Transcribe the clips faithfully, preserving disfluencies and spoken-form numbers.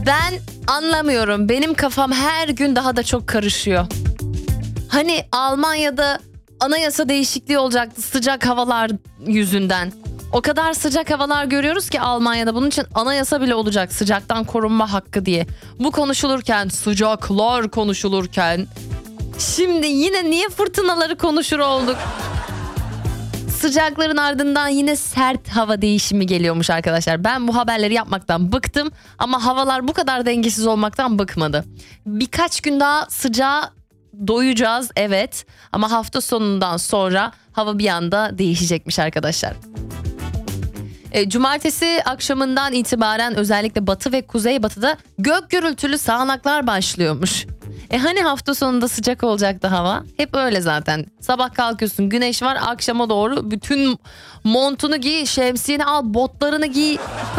Ben anlamıyorum. Benim kafam her gün daha da çok karışıyor. Hani Almanya'da anayasa değişikliği olacaktı sıcak havalar yüzünden. O kadar sıcak havalar görüyoruz ki Almanya'da, bunun için anayasa bile olacak sıcaktan korunma hakkı diye. Bu konuşulurken, sıcaklar konuşulurken şimdi yine niye fırtınaları konuşur olduk? Sıcakların ardından yine sert hava değişimi geliyormuş arkadaşlar. Ben bu haberleri yapmaktan bıktım ama havalar bu kadar dengesiz olmaktan bıkmadı. Birkaç gün daha sıcağa doyacağız evet, ama hafta sonundan sonra hava bir anda değişecekmiş arkadaşlar. E, cumartesi akşamından itibaren özellikle batı ve kuzeybatıda gök gürültülü sağanaklar başlıyormuş. E hani hafta sonunda sıcak olacaktı hava? Hep öyle zaten. Sabah kalkıyorsun, güneş var, akşama doğru bütün montunu giy, şemsiyeni al, botlarını giy.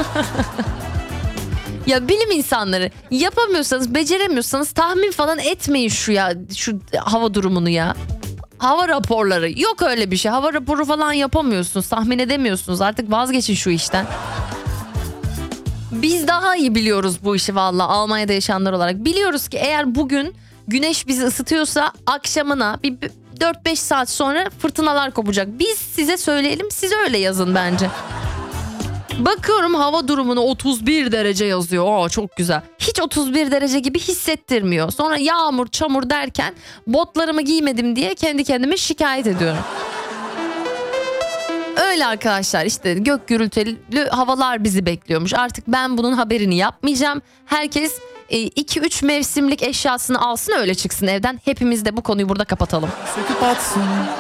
Ya bilim insanları, yapamıyorsanız, beceremiyorsanız tahmin falan etmeyin şu ya şu hava durumunu ya. Hava raporları yok, öyle bir şey. Hava raporu falan yapamıyorsunuz, tahmin edemiyorsunuz. Artık vazgeçin şu işten. Biz daha iyi biliyoruz bu işi valla, Almanya'da yaşayanlar olarak. Biliyoruz ki eğer bugün güneş bizi ısıtıyorsa akşamına bir dört beş saat sonra fırtınalar kopacak. Biz size söyleyelim, siz öyle yazın bence. Bakıyorum hava durumunu otuz bir derece yazıyor. Aa, çok güzel. Hiç otuz bir derece gibi hissettirmiyor. Sonra yağmur çamur derken botlarımı giymedim diye kendi kendime şikayet ediyorum. Öyle arkadaşlar, işte gök gürültülü havalar bizi bekliyormuş. Artık ben bunun haberini yapmayacağım. Herkes iki üç mevsimlik eşyasını alsın, öyle çıksın evden. Hepimiz de bu konuyu burada kapatalım. Söküp atsın.